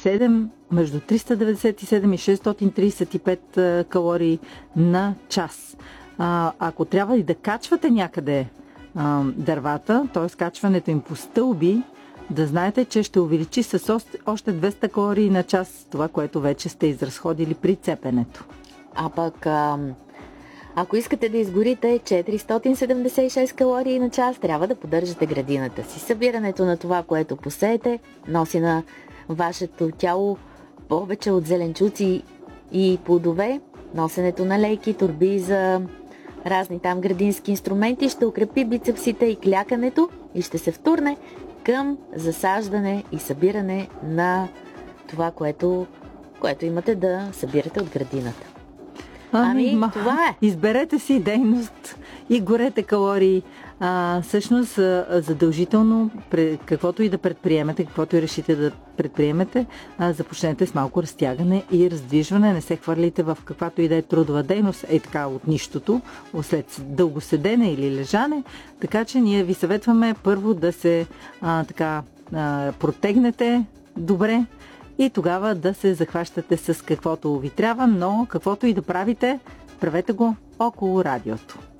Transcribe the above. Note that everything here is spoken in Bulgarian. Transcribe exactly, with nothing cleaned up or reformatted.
седем, между триста деветдесет и седем и шестстотин тридесет и пет калории на час. А, ако трябва и да качвате някъде а, дървата, т.е. качването им по стълби, да знаете, че ще увеличи с още двеста калории на час това, което вече сте изразходили при цепенето. А пък, а, ако искате да изгорите четиристотин седемдесет и шест калории на час, трябва да поддържате градината си. Събирането на това, което посеете, носи на вашето тяло повече от зеленчуци и плодове. Носенето на лейки, торби за разни там градински инструменти ще укрепи бицепсите и клякането и ще се втурне към засаждане и събиране на това, което, което имате да събирате от градината. Ами, ами ма, това е. Изберете си дейност и горете калории. А, всъщност, задължително, каквото и да предприемете, каквото и решите да предприемете, а, започнете с малко разтягане и раздвижване. Не се хвърлите в каквато и да е трудова дейност, е така от нищото, след дълго седене или лежане. Така че ние ви съветваме първо да се а, така а, протегнете добре, и тогава да се захващате с каквото ви трябва, но каквото и да правите, правете го около радиото.